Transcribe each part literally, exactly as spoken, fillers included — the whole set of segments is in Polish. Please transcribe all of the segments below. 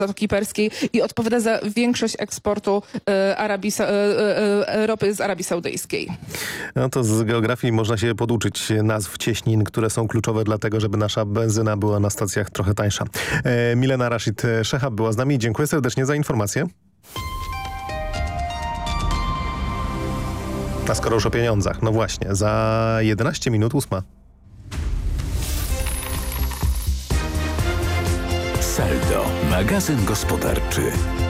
Zatoki Perskiej i odpowiada za większość eksportu e, Arabii, e, e, ropy z Arabii Saudyjskiej. No to z geografii można się poduczyć nazw cieśnin, które są kluczowe dla tego, żeby nasza benzyna była na stacjach trochę tańsza. E, Milena Rashid Szehab była z nami. Dziękuję serdecznie za informację. A skoro już o pieniądzach, no właśnie, za jedenaście minut ósma. Saldo, magazyn gospodarczy.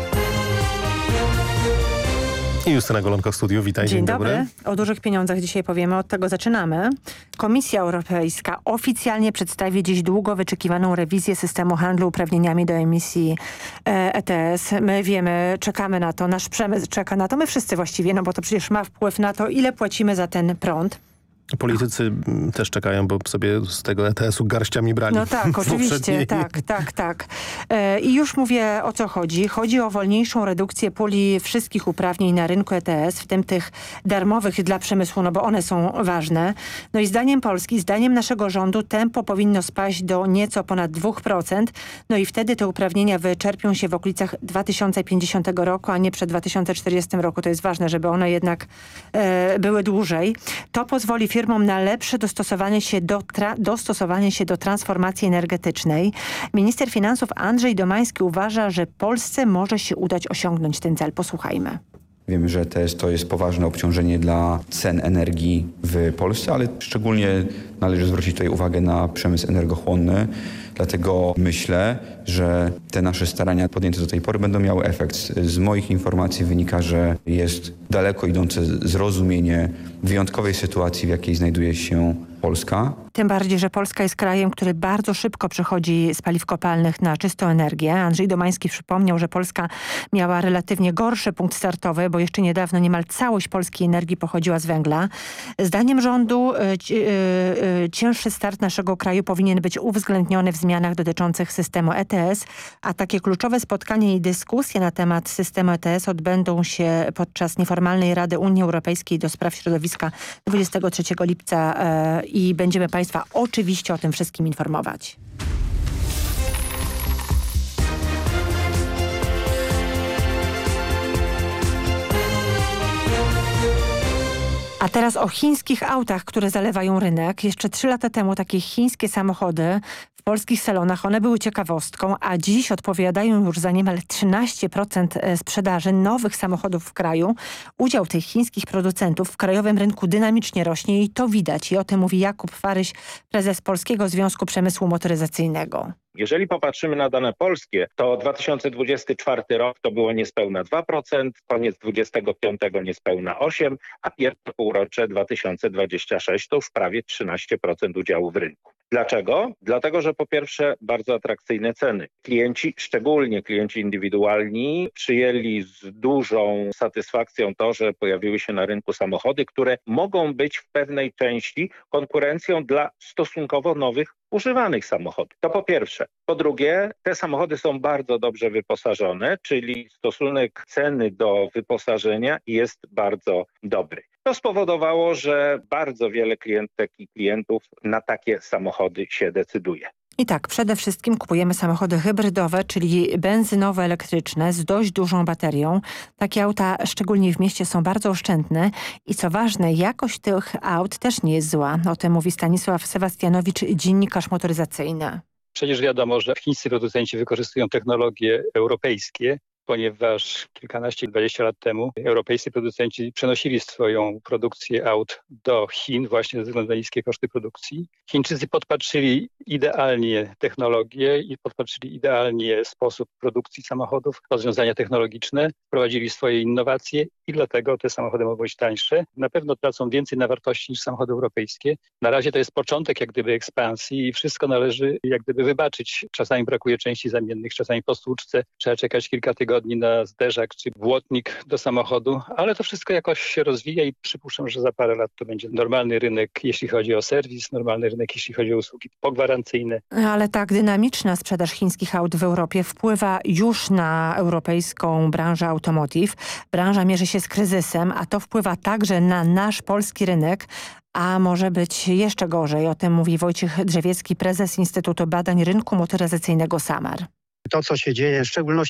I Justyna Golonko w studiu. Witaj, dzień, dzień dobry. dobry. O dużych pieniądzach dzisiaj powiemy, od tego zaczynamy. Komisja Europejska oficjalnie przedstawi dziś długo wyczekiwaną rewizję systemu handlu uprawnieniami do emisji E T S. My wiemy, czekamy na to, nasz przemysł czeka na to, my wszyscy właściwie, no bo to przecież ma wpływ na to, ile płacimy za ten prąd. Politycy też czekają, bo sobie z tego E T S-u garściami brali. No tak, oczywiście, tak, tak, tak. E, I już mówię, o co chodzi. Chodzi o wolniejszą redukcję puli wszystkich uprawnień na rynku E T S, w tym tych darmowych dla przemysłu, no bo one są ważne. No i zdaniem Polski, zdaniem naszego rządu tempo powinno spaść do nieco ponad dwa procent. No i wtedy te uprawnienia wyczerpią się w okolicach dwa tysiące pięćdziesiątego roku, a nie przed dwa tysiące czterdziestym roku. To jest ważne, żeby one jednak e, były dłużej. To pozwoli firmom firmom na lepsze dostosowanie się do, tra- dostosowanie się do transformacji energetycznej. Minister finansów Andrzej Domański uważa, że Polsce może się udać osiągnąć ten cel. Posłuchajmy. Wiemy, że T S to jest poważne obciążenie dla cen energii w Polsce, ale szczególnie należy zwrócić tutaj uwagę na przemysł energochłonny. Dlatego myślę, że te nasze starania podjęte do tej pory będą miały efekt. Z moich informacji wynika, że jest daleko idące zrozumienie wyjątkowej sytuacji, w jakiej znajduje się Polska. Tym bardziej, że Polska jest krajem, który bardzo szybko przechodzi z paliw kopalnych na czystą energię. Andrzej Domański przypomniał, że Polska miała relatywnie gorszy punkt startowy, bo jeszcze niedawno niemal całość polskiej energii pochodziła z węgla. Zdaniem rządu ci, yy, yy, cięższy start naszego kraju powinien być uwzględniony w zmianach dotyczących systemu E T S, a takie kluczowe spotkanie i dyskusje na temat systemu E T S odbędą się podczas nieformalnej Rady Unii Europejskiej do spraw środowiska dwudziestego trzeciego lipca yy, i będziemy Państwa oczywiście o tym wszystkim informować. A teraz o chińskich autach, które zalewają rynek. Jeszcze trzy lata temu takie chińskie samochody w polskich salonach, one były ciekawostką, a dziś odpowiadają już za niemal trzynaście procent sprzedaży nowych samochodów w kraju. Udział tych chińskich producentów w krajowym rynku dynamicznie rośnie i to widać. I o tym mówi Jakub Faryś, prezes Polskiego Związku Przemysłu Motoryzacyjnego. Jeżeli popatrzymy na dane polskie, to dwa tysiące dwudziesty czwarty rok to było niespełna dwa procent, koniec dwudziestego piątego niespełna osiem procent, a pierwsze półrocze dwa tysiące dwudziestego szóstego to już prawie trzynaście procent udziału w rynku. Dlaczego? Dlatego, że po pierwsze bardzo atrakcyjne ceny. Klienci, szczególnie klienci indywidualni, przyjęli z dużą satysfakcją to, że pojawiły się na rynku samochody, które mogą być w pewnej części konkurencją dla stosunkowo nowych używanych samochodów. To po pierwsze. Po drugie, te samochody są bardzo dobrze wyposażone, czyli stosunek ceny do wyposażenia jest bardzo dobry. To spowodowało, że bardzo wiele klientek i klientów na takie samochody się decyduje. I tak, przede wszystkim kupujemy samochody hybrydowe, czyli benzynowo-elektryczne z dość dużą baterią. Takie auta, szczególnie w mieście, są bardzo oszczędne i co ważne, jakość tych aut też nie jest zła. O tym mówi Stanisław Sebastianowicz, dziennikarz motoryzacyjny. Przecież wiadomo, że chińscy producenci wykorzystują technologie europejskie, ponieważ kilkanaście, dwadzieścia lat temu europejscy producenci przenosili swoją produkcję aut do Chin właśnie ze względu na niskie koszty produkcji. Chińczycy podpatrzyli idealnie technologię i podpatrzyli idealnie sposób produkcji samochodów, rozwiązania technologiczne, wprowadzili swoje innowacje i dlatego te samochody mogą być tańsze. Na pewno tracą więcej na wartości niż samochody europejskie. Na razie to jest początek jak gdyby ekspansji i wszystko należy jak gdyby wybaczyć. Czasami brakuje części zamiennych, czasami po stłuczce trzeba czekać kilka tygodni na zderzak czy błotnik do samochodu, ale to wszystko jakoś się rozwija i przypuszczam, że za parę lat to będzie normalny rynek, jeśli chodzi o serwis, normalny rynek, jeśli chodzi o usługi pogwarancyjne. Ale tak dynamiczna sprzedaż chińskich aut w Europie wpływa już na europejską branżę automotive. Branża mierzy się z kryzysem, a to wpływa także na nasz polski rynek, a może być jeszcze gorzej. O tym mówi Wojciech Drzewiecki, prezes Instytutu Badań Rynku Motoryzacyjnego SAMAR. To, co się dzieje, w szczególności